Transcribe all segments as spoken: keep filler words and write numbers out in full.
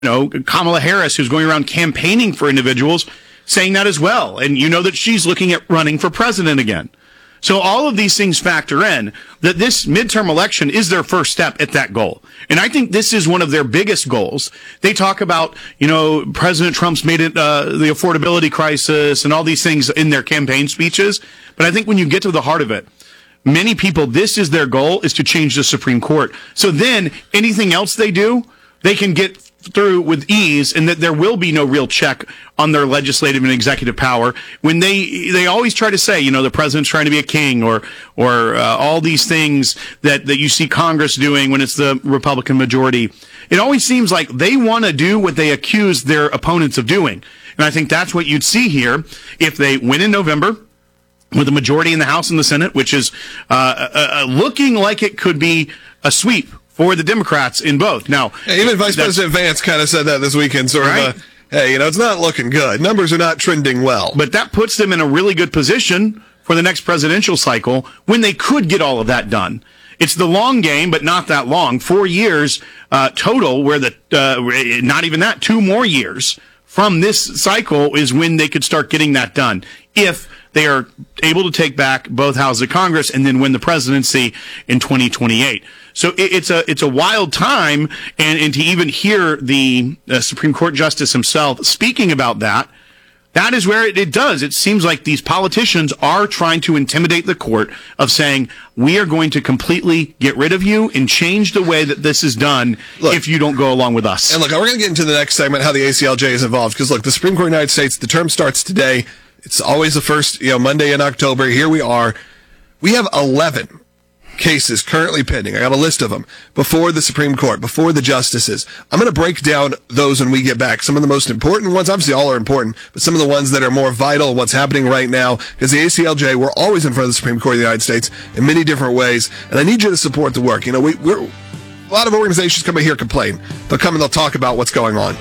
know, Kamala Harris, who's going around campaigning for individuals, saying that as well. And you know that she's looking at running for president again. So all of these things factor in that this midterm election is their first step at that goal. And I think this is one of their biggest goals. They talk about, you know, President Trump's made it, uh, the affordability crisis and all these things in their campaign speeches. But I think when you get to the heart of it, many people, this is their goal, is to change the Supreme Court. So then anything else they do, they can get through with ease, and that there will be no real check on their legislative and executive power. When they they always try to say, you know, the president's trying to be a king, or or uh, all these things that that you see Congress doing when it's the Republican majority. It always seems like they want to do what they accuse their opponents of doing, and I think that's what you'd see here if they win in November with a majority in the House and the Senate, which is uh, uh, looking like it could be a sweep for the Democrats in both. Now, yeah, even Vice President Vance kind of said that this weekend, sort right? of, uh, hey, you know, it's not looking good. Numbers are not trending well. But that puts them in a really good position for the next presidential cycle when they could get all of that done. It's the long game, but not that long. Four years uh, total, where the, uh, not even that, two more years from this cycle is when they could start getting that done. If they are able to take back both houses of Congress and then win the presidency in twenty twenty-eight. So it's a it's a wild time, and, and to even hear the uh, Supreme Court Justice himself speaking about that, that is where it, it does. It seems like these politicians are trying to intimidate the court of saying, we are going to completely get rid of you and change the way that this is done look, if you don't go along with us. And look, we're going to get into the next segment, how the A C L J is involved, because look, the Supreme Court of the United States, the term starts today. It's always the first, you know, Monday in October. Here we are. We have eleven cases currently pending. I got a list of them before the Supreme Court, before the justices. I'm going to break down those when we get back. Some of the most important ones, obviously all are important, but some of the ones that are more vital, what's happening right now, because the A C L J, we're always in front of the Supreme Court of the United States in many different ways, and I need you to support the work. You know, we, we're, a lot of organizations come in here complain. They'll come and they'll talk about what's going on.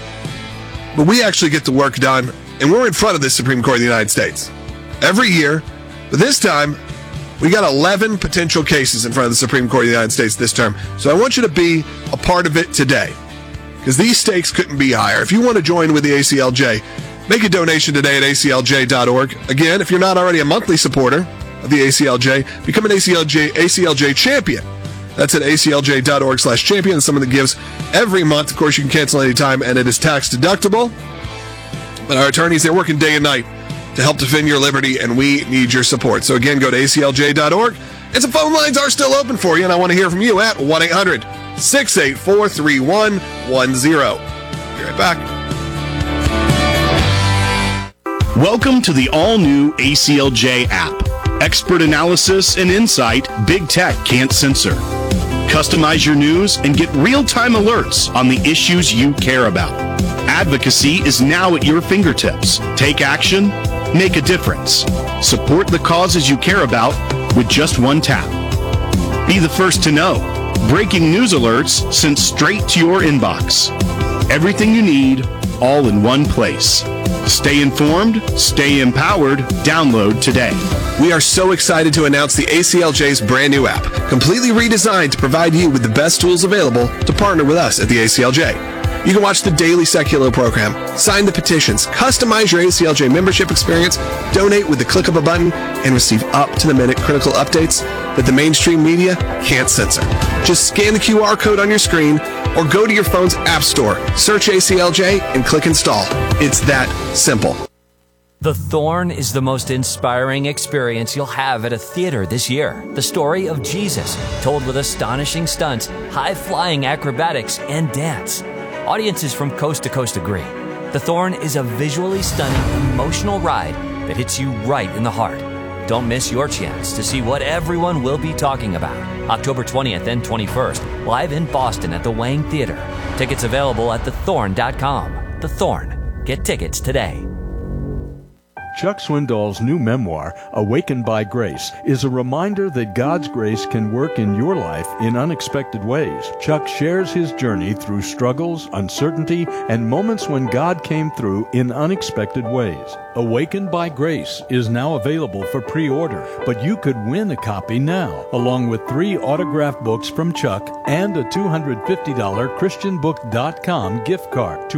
But we actually get the work done, and we're in front of the Supreme Court of the United States every year, but this time, we got eleven potential cases in front of the Supreme Court of the United States this term. So I want you to be a part of it today, because these stakes couldn't be higher. If you want to join with the A C L J, make a donation today at A C L J dot org. Again, if you're not already a monthly supporter of the A C L J, become an A C L J, A C L J champion. That's at A C L J dot org slash champion. Someone that gives every month. Of course, you can cancel anytime, and it is tax deductible. But our attorneys, they're working day and night to help defend your liberty, and we need your support. So again, go to A C L J dot org. And some phone lines are still open for you, and I want to hear from you at one eight hundred six eight four three one one zero. Be right back. Welcome to the all-new A C L J app. Expert analysis and insight Big Tech can't censor. Customize your news and get real-time alerts on the issues you care about. Advocacy is now at your fingertips. Take action, make a difference. Support the causes you care about with just one tap. Be the first to know. Breaking news alerts sent straight to your inbox. Everything you need, all in one place. Stay informed, stay empowered. Download today. We are so excited to announce the A C L J's brand new app, completely redesigned to provide you with the best tools available to partner with us at the A C L J. You can watch the daily Secular program, sign the petitions, customize your A C L J membership experience, donate with the click of a button, and receive up-to-the-minute critical updates that the mainstream media can't censor. Just scan the Q R code on your screen or go to your phone's app store, search A C L J, and click install. It's that simple. The Thorn is the most inspiring experience you'll have at a theater this year. The story of Jesus, told with astonishing stunts, high-flying acrobatics, and dance. Audiences from coast to coast agree. The Thorn is a visually stunning, emotional ride that hits you right in the heart. Don't miss your chance to see what everyone will be talking about. October twentieth and twenty-first, live in Boston at the Wang Theater. Tickets available at the thorn dot com. The Thorn. Get tickets today. Chuck Swindoll's new memoir, Awakened by Grace, is a reminder that God's grace can work in your life in unexpected ways. Chuck shares his journey through struggles, uncertainty, and moments when God came through in unexpected ways. Awakened by Grace is now available for pre-order, but you could win a copy now, along with three autographed books from Chuck and a two hundred fifty dollars Christian book dot com gift card.